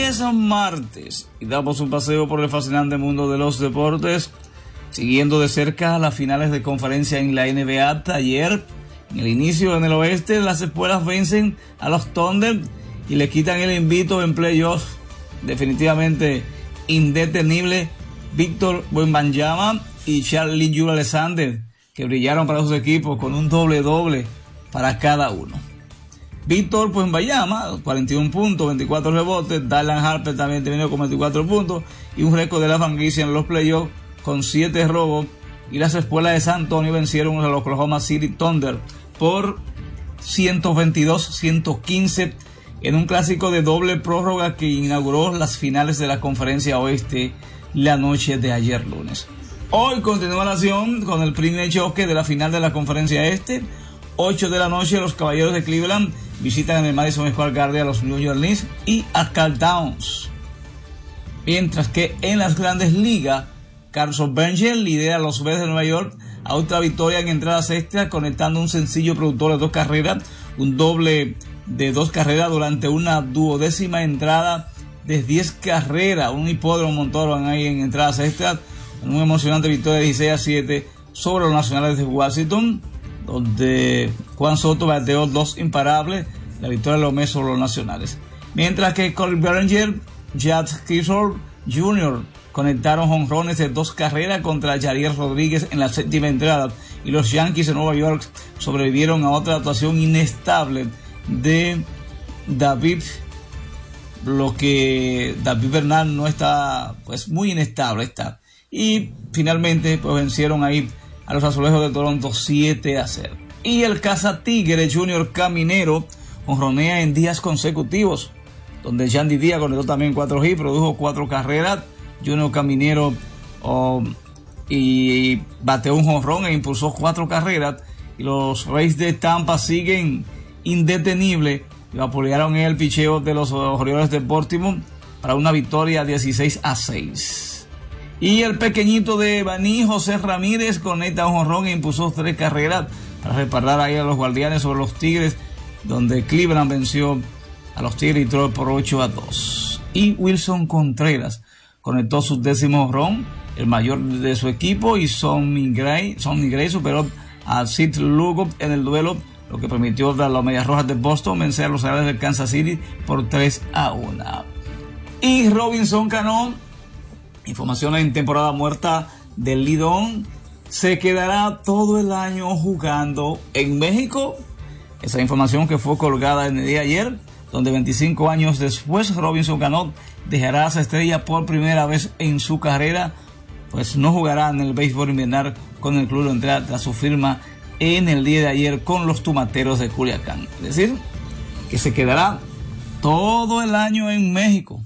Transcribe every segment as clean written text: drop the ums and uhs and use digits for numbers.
es martes y damos un paseo por el fascinante mundo de los deportes, siguiendo de cerca las finales de conferencia en la NBA. Ayer, en el inicio en el oeste, las espuelas vencen a los Thunder y le quitan el invito en playoffs. Definitivamente indetenible Víctor Wembanyama y Charlie Alexander, que brillaron para sus equipos con un doble-doble para cada uno. Víctor Wembanyama, 41 puntos, 24 rebotes. Dylan Harper también terminó con 24 puntos y un récord de la franquicia en los playoffs con 7 robos. Y las espuelas de San Antonio vencieron a los Oklahoma City Thunder por 122-115 en un clásico de doble prórroga que inauguró las finales de la conferencia oeste la noche de ayer lunes. Hoy continúa la acción con el primer choque de la final de la conferencia este. 8 de la noche, los Caballeros de Cleveland visitan en el Madison Square Garden a los New York Knicks y a Karl Towns. Mientras que en las grandes ligas, Carlos Bellinger lidera a los Mets de Nueva York a otra victoria en entradas extras, conectando un sencillo productor de 2 carreras, un doble de 2 carreras durante una duodécima entrada de 10 carreras. Un hipódromo montaron ahí en entradas extras, una emocionante victoria de 16-7 sobre los Nacionales de Washington, donde Juan Soto bateó 2 imparables, la victoria de los Mets sobre los Nacionales. Mientras que Cole Bellinger, Jad Kishore Jr. conectaron jonrones de 2 carreras contra Yadier Rodríguez en la 7ª entrada, y los Yankees de Nueva York sobrevivieron a otra actuación inestable de David. Lo que David Bernal no está, pues muy inestable está. Y finalmente pues vencieron ahí a los Azulejos de Toronto 7-0. Y el Cazatigre Junior Caminero jonronea en días consecutivos, donde Yandy Díaz conectó también 4 hits, produjo 4 carreras. Junior Caminero y bateó un jonrón e impulsó 4 carreras. Y los Rays de Tampa siguen indetenibles y apoyaron el picheo de los Orioles de Baltimore para una victoria 16-6. Y el pequeñito de Baní, José Ramírez, conecta un jonrón e impulsó 3 carreras para reparar ahí a los Guardianes sobre los Tigres, donde Cleveland venció a los Tigres y Detroit por 8-2. Y Wilson Contreras conectó su 10º jonrón, el mayor de su equipo, y Sonny Gray superó a Sid Lugo en el duelo, lo que permitió a los Medias Rojas de Boston vencer a los Reales de Kansas City por 3-1. Y Robinson Cano, información en temporada muerta del Lidón, se quedará todo el año jugando en México. Esa información que fue colgada en el día de ayer, donde 25 años después Robinson Cano dejará a esa estrella por primera vez en su carrera, pues no jugará en el béisbol invernal con el club Entera tras su firma en el día de ayer con los Tomateros de Culiacán. Es decir, que se quedará todo el año en México.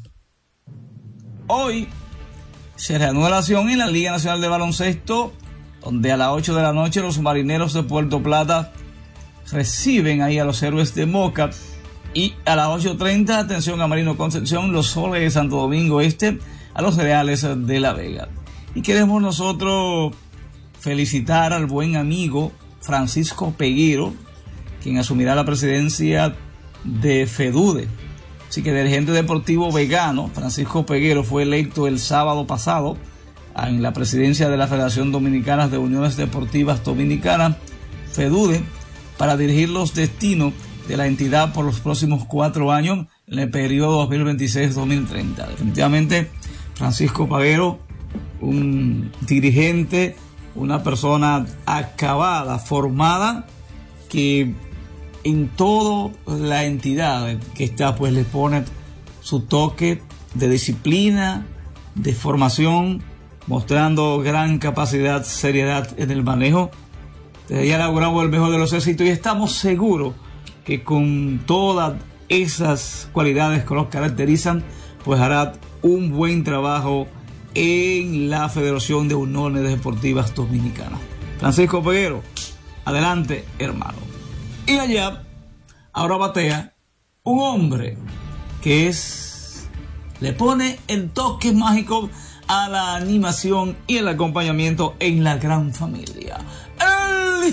Hoy se reanuda la acción en la Liga Nacional de Baloncesto, donde a las 8 de la noche los Marineros de Puerto Plata reciben ahí a los Héroes de Moca, y a las 8:30, atención a Marino Concepción, los Soles de Santo Domingo Este a los Reales de La Vega. Y queremos nosotros felicitar al buen amigo Francisco Peguero, quien asumirá la presidencia de FEDUDE. Así que dirigente deportivo vegano, Francisco Peguero fue electo el sábado pasado en la presidencia de la Federación Dominicana de Uniones Deportivas Dominicanas, FEDUDE, para dirigir los destinos de la entidad por los próximos 4 años en el periodo 2026-2030. Definitivamente, Francisco Peguero, un dirigente, una persona acabada, formada, que en toda la entidad que está, pues le pone su toque de disciplina, de formación, mostrando gran capacidad, seriedad en el manejo. Desde ya le auguramos el mejor de los éxitos y estamos seguros que con todas esas cualidades que los caracterizan, pues hará un buen trabajo en la Federación de Uniones Deportivas Dominicanas. Francisco Peguero, adelante, hermano. Y allá, ahora batea un hombre que le pone el toque mágico a la animación y el acompañamiento en la gran familia. El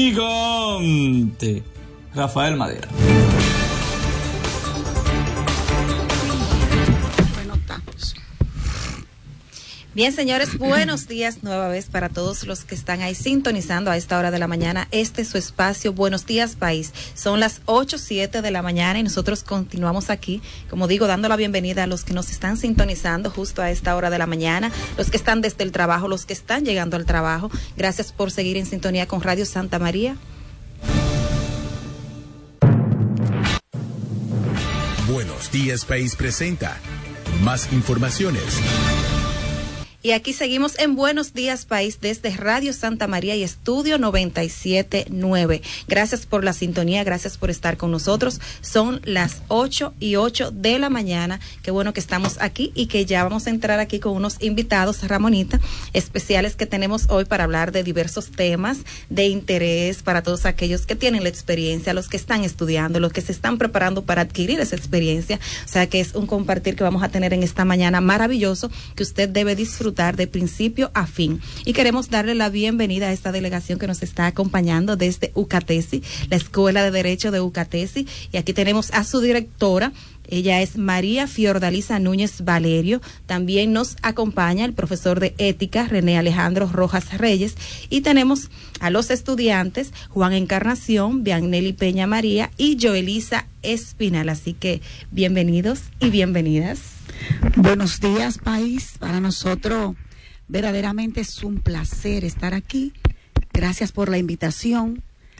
gigante Rafael Madera. Bien, señores, buenos días nueva vez para todos los que están ahí sintonizando a esta hora de la mañana. Este es su espacio, Buenos Días País. Son las 8:07 de la mañana y nosotros continuamos aquí, como digo, dando la bienvenida a los que nos están sintonizando justo a esta hora de la mañana, los que están desde el trabajo, los que están llegando al trabajo. Gracias por seguir en sintonía con Radio Santa María. Buenos Días País presenta más informaciones. Y aquí seguimos en Buenos Días País desde Radio Santa María y Estudio 97.9. Gracias por la sintonía, gracias por estar con nosotros. Son las 8:08 de la mañana. Qué bueno que estamos aquí y que ya vamos a entrar aquí con unos invitados, Ramonita, especiales que tenemos hoy para hablar de diversos temas de interés para todos aquellos que tienen la experiencia, los que están estudiando, los que se están preparando para adquirir esa experiencia. O sea que es un compartir que vamos a tener en esta mañana maravilloso que usted debe disfrutar de principio a fin. Y queremos darle la bienvenida a esta delegación que nos está acompañando desde UCATESI, la Escuela de Derecho de UCATESI, y aquí tenemos a su directora. Ella es María Fiordalisa Núñez Valerio. También nos acompaña el profesor de Ética, René Alejandro Rojas Reyes. Y tenemos a los estudiantes, Juan Encarnación, Bianelli Peña María y Joelisa Espinal. Así que bienvenidos y bienvenidas. Buenos días, país. Para nosotros verdaderamente es un placer estar aquí. Gracias por la invitación.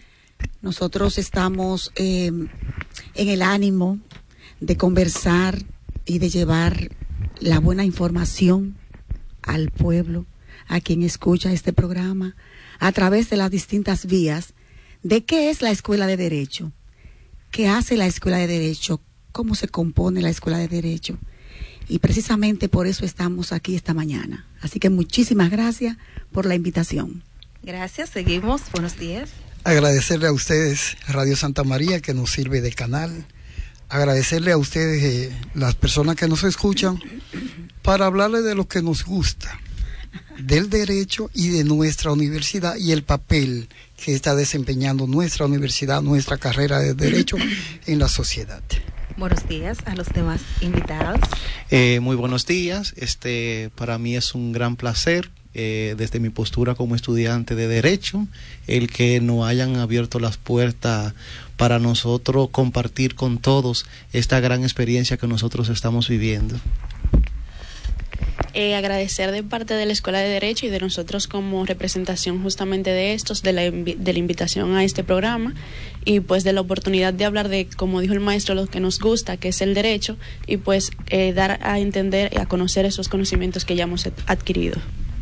Nosotros estamos en el ánimo de conversar y de llevar la buena información al pueblo, a quien escucha este programa, a través de las distintas vías de qué es la Escuela de Derecho, qué hace la Escuela de Derecho, cómo se compone la Escuela de Derecho. Y precisamente por eso estamos aquí esta mañana. Así que muchísimas gracias por la invitación. Gracias, seguimos. Buenos días. Agradecerle a ustedes, Radio Santa María, que nos sirve de canal. Agradecerle a ustedes, las personas que nos escuchan, para hablarles de lo que nos gusta, del derecho y de nuestra universidad y el papel que está desempeñando nuestra universidad, nuestra carrera de derecho en la sociedad. Buenos días a los demás invitados. Muy buenos días. Para mí es un gran placer, desde mi postura como estudiante de Derecho, el que nos hayan abierto las puertas para nosotros compartir con todos esta gran experiencia que nosotros estamos viviendo. Agradecer de parte de la Escuela de Derecho y de nosotros como representación justamente de estos, de la invitación a este programa y pues de la oportunidad de hablar de, como dijo el maestro, lo que nos gusta, que es el derecho, y pues dar a entender y a conocer esos conocimientos que ya hemos adquirido.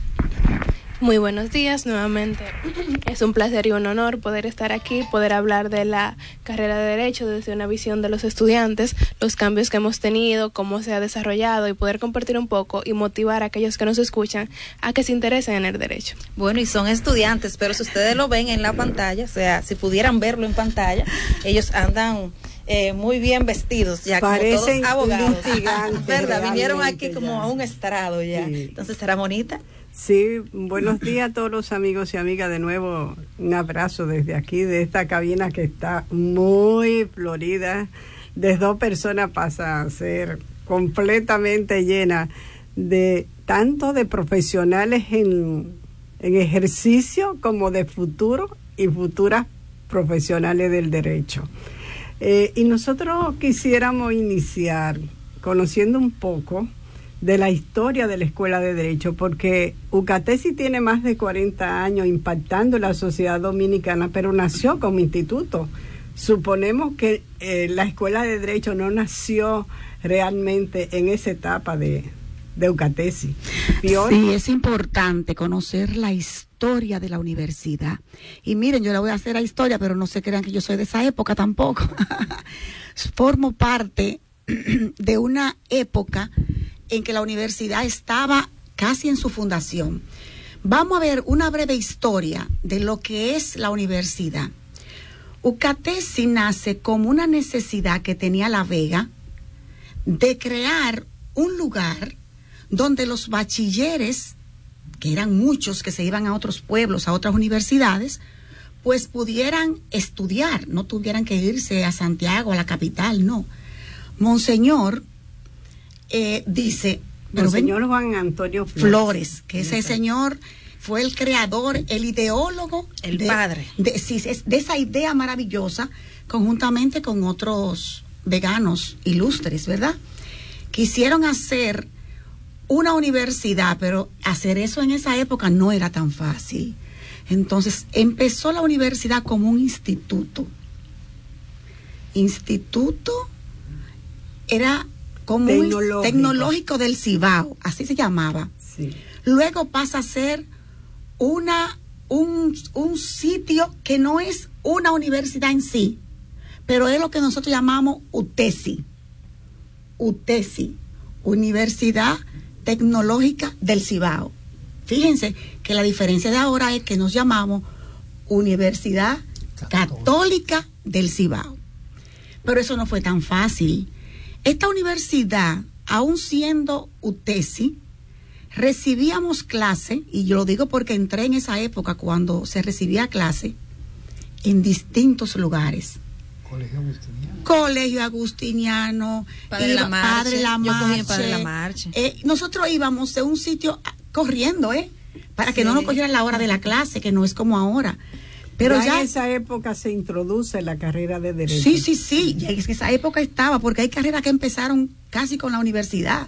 Muy buenos días nuevamente. Es un placer y un honor poder estar aquí, poder hablar de la carrera de Derecho desde una visión de los estudiantes, los cambios que hemos tenido, cómo se ha desarrollado y poder compartir un poco y motivar a aquellos que nos escuchan a que se interesen en el derecho. Bueno, y son estudiantes, pero si ustedes lo ven en la pantalla, o sea, si pudieran verlo en pantalla, ellos andan muy bien vestidos ya, parecen como todos abogados, ¿verdad? Vinieron aquí como ya a un estrado ya. Sí. Entonces, ¿será bonita? Sí, buenos días a todos los amigos y amigas. De nuevo, un abrazo desde aquí, de esta cabina que está muy florida. De 2 personas pasa a ser completamente llena de tanto de profesionales en ejercicio como de futuro y futuras profesionales del derecho. Y nosotros quisiéramos iniciar conociendo un poco de la historia de la Escuela de Derecho, porque UCATESI tiene más de 40 años impactando en la sociedad dominicana, pero nació como instituto. Suponemos que la Escuela de Derecho no nació realmente en esa etapa de UCATESI. Sí, es importante conocer la historia de la universidad. Y miren, yo le voy a hacer la historia, pero no se crean que yo soy de esa época tampoco. Formo parte de una época en que la universidad estaba casi en su fundación. Vamos a ver una breve historia de lo que es la universidad. UCATESI nace como una necesidad que tenía La Vega de crear un lugar donde los bachilleres, que eran muchos que se iban a otros pueblos, a otras universidades, pues pudieran estudiar, no tuvieran que irse a Santiago, a la capital, no. Monseñor dice, Pero señor Juan Antonio Flores, que ese señor fue el creador, el ideólogo, el padre de esa idea maravillosa, conjuntamente con otros veganos ilustres, ¿verdad? Quisieron hacer una universidad, pero hacer eso en esa época no era tan fácil. Entonces empezó la universidad como un instituto. Era como un tecnológico del Cibao, así se llamaba. Sí. Luego pasa a ser un sitio que no es una universidad en sí, pero es lo que nosotros llamamos UTESI, Universidad Tecnológica del Cibao. Fíjense que la diferencia de ahora es que nos llamamos Universidad Católica del Cibao. Pero eso no fue tan fácil. Esta universidad, aún siendo UTESI, recibíamos clase, y yo lo digo porque entré en esa época cuando se recibía clase, en distintos lugares. Colegio Agustiniano, Padre La Marche. Yo cogí en Padre La Marche. Nosotros íbamos de un sitio corriendo, para que no nos cogieran la hora de la clase, que no es como ahora. Pero ya en esa época se introduce la carrera de Derecho. Sí, ya es que esa época estaba, porque hay carreras que empezaron casi con la universidad.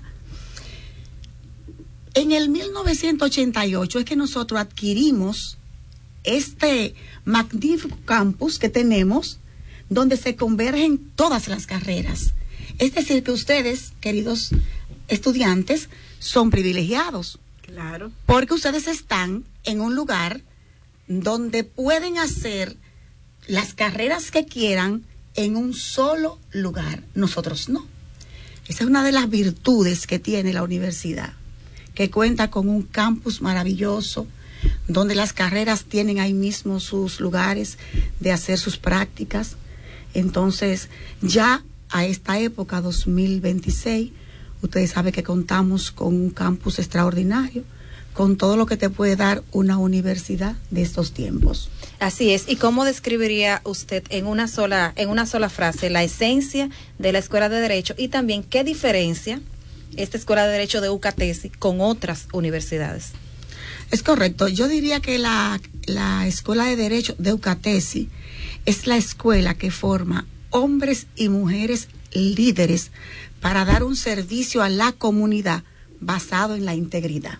En el 1988 es que nosotros adquirimos este magnífico campus que tenemos, donde se convergen todas las carreras. Es decir, que ustedes, queridos estudiantes, son privilegiados. Claro. Porque ustedes están en un lugar donde pueden hacer las carreras que quieran en un solo lugar. Nosotros no. Esa es una de las virtudes que tiene la universidad, que cuenta con un campus maravilloso, donde las carreras tienen ahí mismo sus lugares de hacer sus prácticas. Entonces, ya a esta época, 2026, ustedes saben que contamos con un campus extraordinario, con todo lo que te puede dar una universidad de estos tiempos. Así es. ¿Y cómo describiría usted en una sola frase la esencia de la Escuela de Derecho y también qué diferencia esta Escuela de Derecho de UCATESI con otras universidades? Es correcto. Yo diría que la Escuela de Derecho de UCATESI es la escuela que forma hombres y mujeres líderes para dar un servicio a la comunidad basado en la integridad.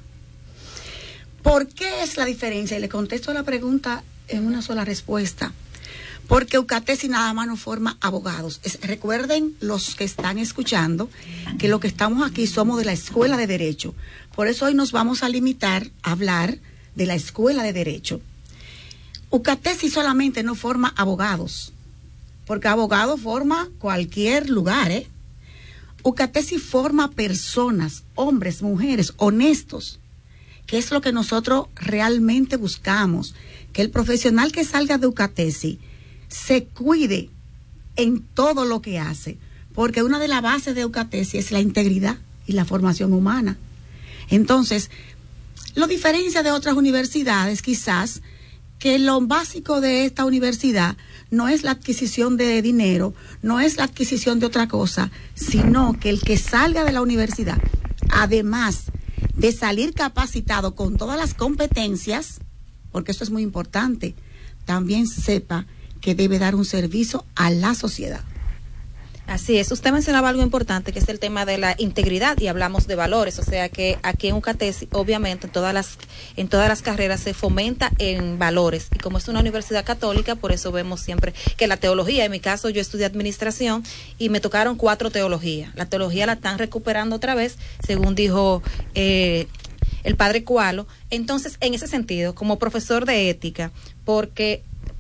¿Por qué es la diferencia? Y le contesto la pregunta en una sola respuesta. Porque UCATESI nada más no forma abogados. Recuerden los que están escuchando que lo que estamos aquí somos de la Escuela de Derecho. Por eso hoy nos vamos a limitar a hablar de la Escuela de Derecho. UCATESI solamente no forma abogados, porque abogado forma cualquier lugar, UCATESI forma personas, hombres, mujeres, honestos, que es lo que nosotros realmente buscamos, que el profesional que salga de UCATESI se cuide en todo lo que hace, porque una de las bases de UCATESI es la integridad y la formación humana. Entonces, lo diferencia de otras universidades quizás que lo básico de esta universidad no es la adquisición de dinero, no es la adquisición de otra cosa, sino que el que salga de la universidad, además de salir capacitado con todas las competencias, porque esto es muy importante, también sepa que debe dar un servicio a la sociedad. Así es. Usted mencionaba algo importante, que es el tema de la integridad, y hablamos de valores. O sea que aquí en UCATESI, obviamente, en todas las carreras se fomenta en valores. Y como es una universidad católica, por eso vemos siempre que la teología, en mi caso yo estudié administración y me tocaron 4 teologías. La teología la están recuperando otra vez, según dijo el padre Cualo. Entonces, en ese sentido, como profesor de ética, porque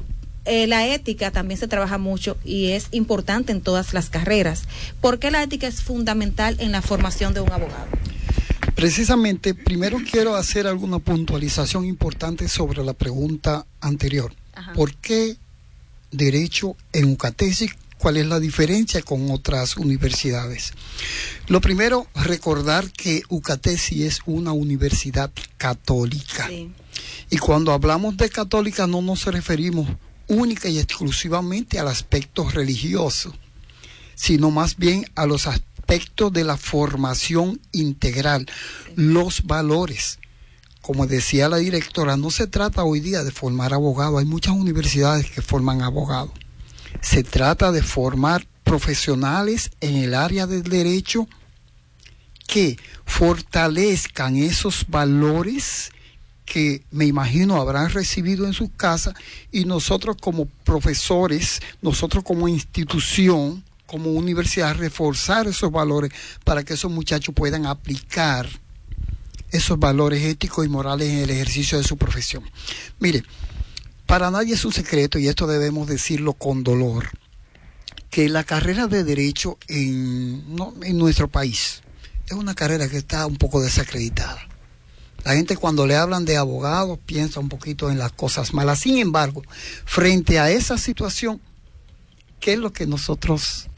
la ética también se trabaja mucho y es importante en todas las carreras. ¿Por qué la ética es fundamental en la formación de un abogado? Precisamente, primero quiero hacer alguna puntualización importante sobre la pregunta anterior. Ajá. ¿Por qué derecho en UCATESI? ¿Cuál es la diferencia con otras universidades? Lo primero, recordar que UCATESI es una universidad católica. Sí. Y cuando hablamos de católica no nos referimos única y exclusivamente al aspecto religioso, sino más bien a los aspecto de la formación integral, los valores. Como decía la directora, no se trata hoy día de formar abogados, hay muchas universidades que forman abogados. Se trata de formar profesionales en el área del derecho que fortalezcan esos valores que me imagino habrán recibido en sus casas, y nosotros como profesores, nosotros como institución, como universidad, reforzar esos valores para que esos muchachos puedan aplicar esos valores éticos y morales en el ejercicio de su profesión. Mire, para nadie es un secreto, y esto debemos decirlo con dolor, que la carrera de Derecho en nuestro país es una carrera que está un poco desacreditada. La gente, cuando le hablan de abogados, piensa un poquito en las cosas malas. Sin embargo, frente a esa situación, ¿qué es lo que nosotros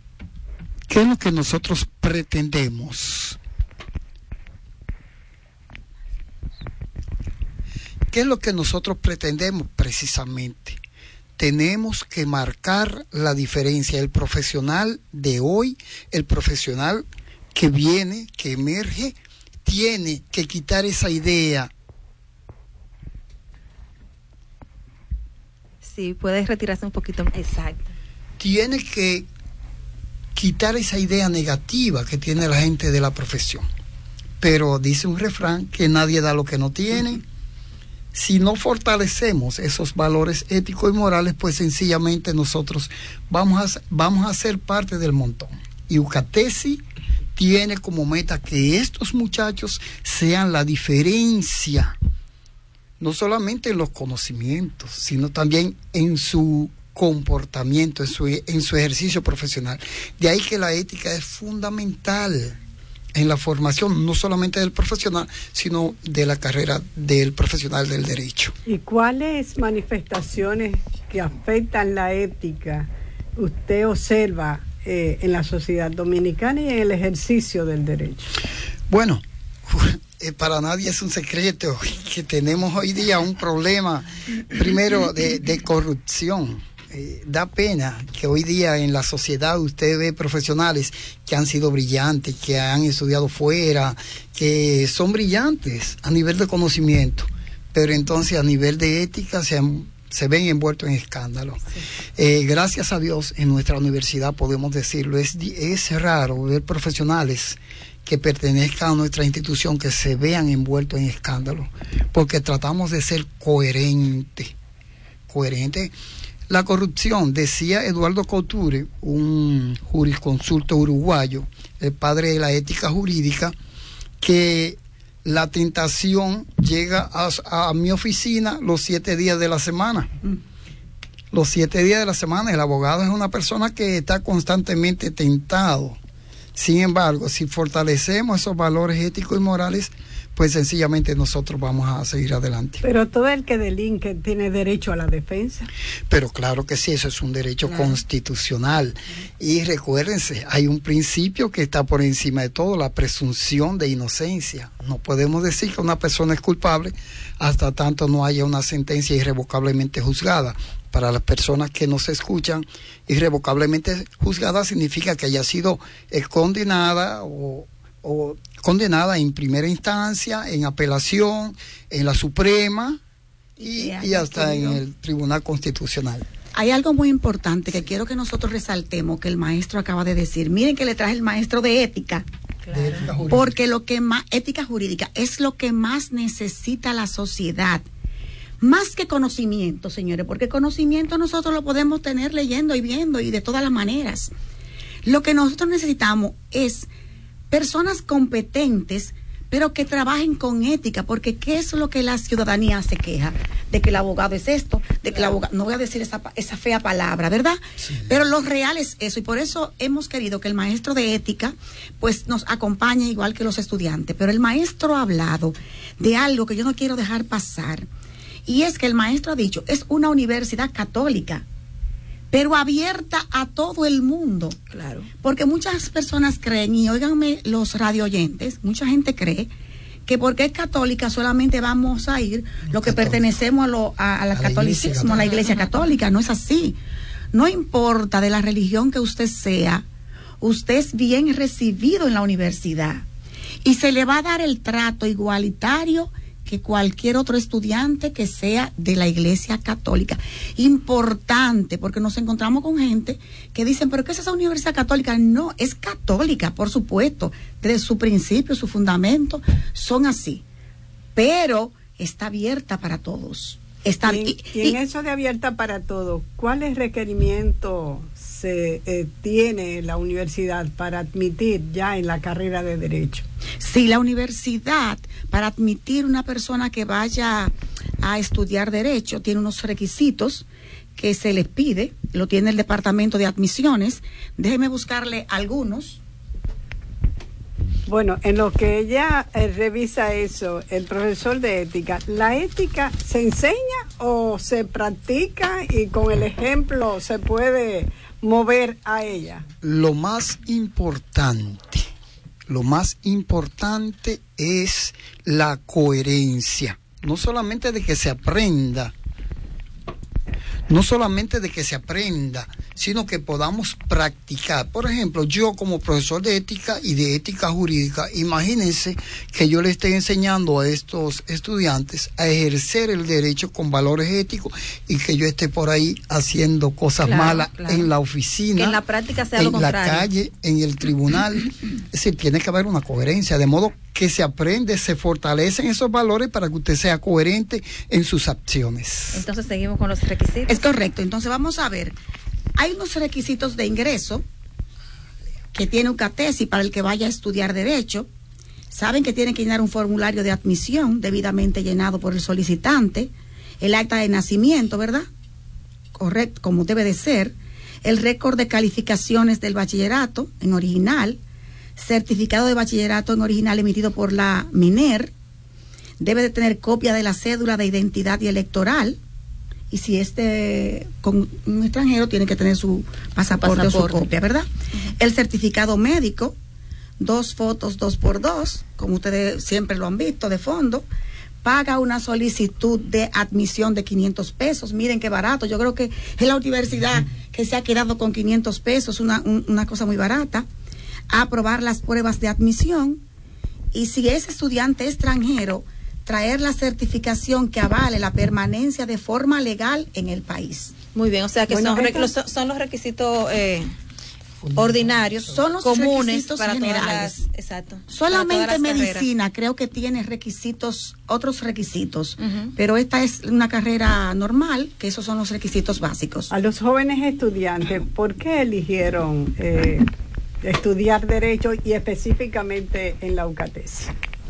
pretendemos? ¿Qué es lo que nosotros pretendemos precisamente? Tenemos que marcar la diferencia. El profesional de hoy, el profesional que viene, que emerge, tiene que quitar esa idea. Sí, puedes retirarse un poquito. Exacto. Tiene que quitar esa idea negativa que tiene la gente de la profesión. Pero dice un refrán que nadie da lo que no tiene. Si no fortalecemos esos valores éticos y morales, pues sencillamente nosotros vamos a ser parte del montón. Y UCATESI tiene como meta que estos muchachos sean la diferencia, no solamente en los conocimientos, sino también en su comportamiento, en su ejercicio profesional. De ahí que la ética es fundamental en la formación, no solamente del profesional, sino de la carrera del profesional del derecho. ¿Y cuáles manifestaciones que afectan la ética usted observa en la sociedad dominicana y en el ejercicio del derecho? Bueno, para nadie es un secreto que tenemos hoy día un problema, primero, de corrupción. Da pena que hoy día en la sociedad usted ve profesionales que han sido brillantes, que han estudiado fuera, que son brillantes a nivel de conocimiento, pero entonces a nivel de ética se ven envueltos en escándalos. Sí. Gracias a Dios, en nuestra universidad podemos decirlo, es raro ver profesionales que pertenezcan a nuestra institución que se vean envueltos en escándalos, porque tratamos de ser coherentes. La corrupción, decía Eduardo Couture, un jurisconsulto uruguayo, el padre de la ética jurídica, que la tentación llega a mi oficina los 7 días de la semana. Los 7 días de la semana. El abogado es una persona que está constantemente tentado. Sin embargo, si fortalecemos esos valores éticos y morales, pues sencillamente nosotros vamos a seguir adelante. Pero todo el que delinque tiene derecho a la defensa. Pero claro que sí, eso es un derecho constitucional. Y recuérdense, hay un principio que está por encima de todo, la presunción de inocencia. No podemos decir que una persona es culpable hasta tanto no haya una sentencia irrevocablemente juzgada. Para las personas que nos escuchan, irrevocablemente juzgada significa que haya sido condenada o condenada en primera instancia, en apelación, en la Suprema y hasta en el Tribunal Constitucional. Hay algo muy importante que quiero que nosotros resaltemos, que el maestro acaba de decir. Miren que le traje el maestro de ética. Claro. Porque lo que más, ética jurídica, es lo que más necesita la sociedad. Más que conocimiento, señores, porque conocimiento nosotros lo podemos tener leyendo y viendo y de todas las maneras. Lo que nosotros necesitamos es personas competentes, pero que trabajen con ética, porque ¿qué es lo que la ciudadanía se queja? De que el abogado es esto, de que el abogado, no voy a decir esa fea palabra, ¿verdad? Sí. Pero lo real es eso, y por eso hemos querido que el maestro de ética pues nos acompañe igual que los estudiantes. Pero el maestro ha hablado de algo que yo no quiero dejar pasar, y es que el maestro ha dicho, es una universidad católica, pero abierta a todo el mundo. Claro. Porque muchas personas creen, y óiganme los radio oyentes, mucha gente cree que porque es católica solamente vamos a ir los que pertenecemos al catolicismo, a la iglesia católica. No es así. No importa de la religión que usted sea usted es bien recibido en la universidad y se le va a dar el trato igualitario que cualquier otro estudiante que sea de la Iglesia Católica. Importante, porque nos encontramos con gente que dicen, pero ¿qué es esa universidad católica? No, es católica, por supuesto, desde su principio, su fundamento, son así, pero está abierta para todos. Y en eso de abierta para todos, ¿cuáles requerimientos se tiene la universidad para admitir ya en la carrera de Derecho? Sí, la universidad, para admitir una persona que vaya a estudiar Derecho, tiene unos requisitos que se les pide, lo tiene el Departamento de Admisiones. Déjeme buscarle algunos. Bueno, en lo que ella revisa eso, el profesor de ética, ¿la ética se enseña o se practica y con el ejemplo se puede mover a ella? Lo más importante es la coherencia, no solamente de que se aprenda, sino que podamos practicar. Por ejemplo, yo como profesor de ética y de ética jurídica, imagínense que yo le esté enseñando a estos estudiantes a ejercer el derecho con valores éticos y que yo esté por ahí haciendo cosas malas en la oficina, que en la práctica sea lo contrario, en la calle, en el tribunal. Es decir, tiene que haber una coherencia, de modo que se aprende, se fortalecen esos valores para que usted sea coherente en sus acciones. Entonces seguimos con los requisitos. Es correcto, entonces vamos a ver. Hay unos requisitos de ingreso que tiene UCATESI para el que vaya a estudiar Derecho. Saben que tienen que llenar un formulario de admisión debidamente llenado por el solicitante, el acta de nacimiento, ¿verdad? Correcto, como debe de ser, el récord de calificaciones del bachillerato en original, certificado de bachillerato en original emitido por la MINER, debe de tener copia de la cédula de identidad y electoral, y si con un extranjero tiene que tener su pasaporte o su copia, ¿verdad? Uh-huh. El certificado médico, 2 fotos 2x2, como ustedes siempre lo han visto, de fondo. Paga una solicitud de admisión de 500 pesos. Miren qué barato. Yo creo que es la universidad que se ha quedado con 500 pesos, una cosa muy barata. Aprobar las pruebas de admisión. Y si es estudiante extranjero, traer la certificación que avale la permanencia de forma legal en el país. Muy bien, o sea que son los requisitos ordinarios, son los comunes para generales. Todas las, exacto. Solamente para medicina creo que tiene otros requisitos, pero esta es una carrera normal, que esos son los requisitos básicos. A los jóvenes estudiantes, ¿por qué eligieron estudiar Derecho y específicamente en la UCATESI?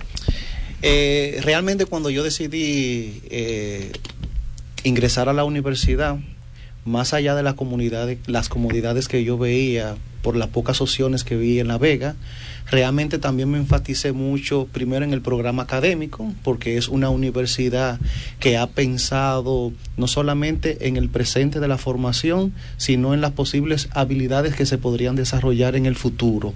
Realmente cuando yo decidí ingresar a la universidad, más allá de las comodidades que yo veía por las pocas opciones que vi en La Vega, realmente también me enfaticé mucho primero en el programa académico, porque es una universidad que ha pensado no solamente en el presente de la formación, sino en las posibles habilidades que se podrían desarrollar en el futuro.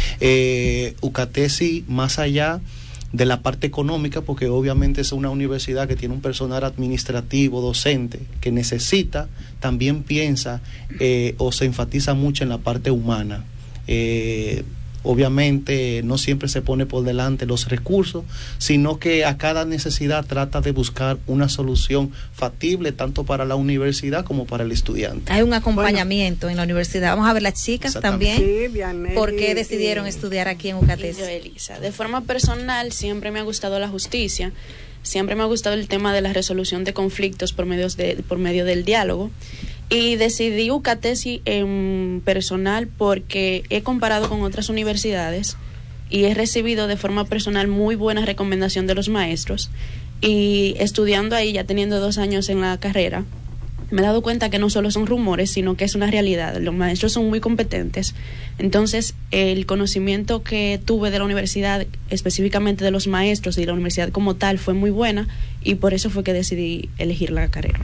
UCATESI, más allá de la parte económica, porque obviamente es una universidad que tiene un personal administrativo, docente, que necesita, también piensa o se enfatiza mucho en la parte humana. Obviamente no siempre se pone por delante los recursos, sino que a cada necesidad trata de buscar una solución factible tanto para la universidad como para el estudiante. Hay un acompañamiento en la universidad. Vamos a ver las chicas también. Sí, Vianney, ¿por qué decidieron estudiar aquí en UCATESI? Yo, Elisa, de forma personal siempre me ha gustado la justicia, siempre me ha gustado el tema de la resolución de conflictos por medio del diálogo. Y decidí UCATESI en personal porque he comparado con otras universidades y he recibido de forma personal muy buena recomendación de los maestros. Y estudiando ahí, ya teniendo 2 años en la carrera, me he dado cuenta que no solo son rumores, sino que es una realidad. Los maestros son muy competentes. Entonces, el conocimiento que tuve de la universidad, específicamente de los maestros y de la universidad como tal, fue muy buena, y por eso fue que decidí elegir la carrera.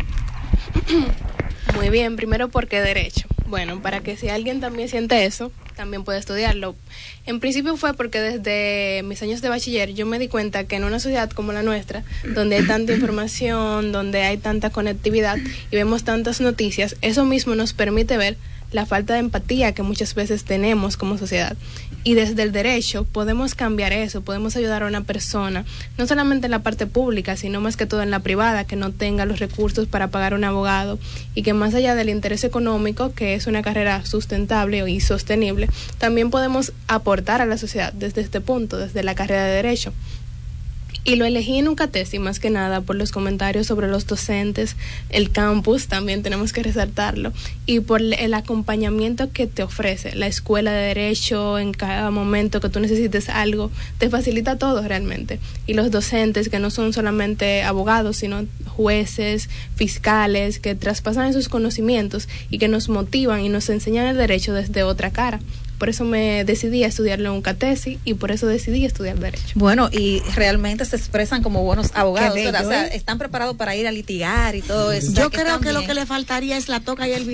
Muy bien, primero porque Derecho. Bueno, para que si alguien también siente eso, también puede estudiarlo. En principio fue porque desde mis años de bachiller yo me di cuenta que en una sociedad como la nuestra, donde hay tanta información, donde hay tanta conectividad y vemos tantas noticias, eso mismo nos permite ver la falta de empatía que muchas veces tenemos como sociedad. Y desde el derecho podemos cambiar eso, podemos ayudar a una persona, no solamente en la parte pública, sino más que todo en la privada, que no tenga los recursos para pagar un abogado y que más allá del interés económico, que es una carrera sustentable y sostenible, también podemos aportar a la sociedad desde este punto, desde la carrera de derecho. Y lo elegí en UCATESI más que nada por los comentarios sobre los docentes, el campus, también tenemos que resaltarlo, y por el acompañamiento que te ofrece la escuela de derecho en cada momento que tú necesites algo, te facilita todo realmente. Y los docentes que no son solamente abogados, sino jueces, fiscales, que traspasan esos conocimientos y que nos motivan y nos enseñan el derecho desde otra cara. Por eso me decidí a estudiarlo en UCATESI y por eso decidí estudiar Derecho. Bueno, y realmente se expresan como buenos abogados, ¿verdad? O sea, están preparados para ir a litigar y todo eso. Yo creo que lo que le faltaría es la toca y el